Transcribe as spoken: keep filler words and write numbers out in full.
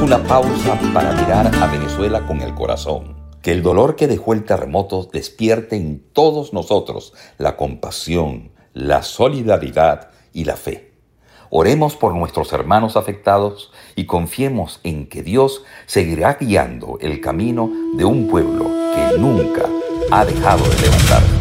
una pausa para mirar a Venezuela con el corazón. Que el dolor que dejó el terremoto despierte en todos nosotros la compasión, la solidaridad y la fe. Oremos por nuestros hermanos afectados y confiemos en que Dios seguirá guiando el camino de un pueblo que nunca ha dejado de levantarse.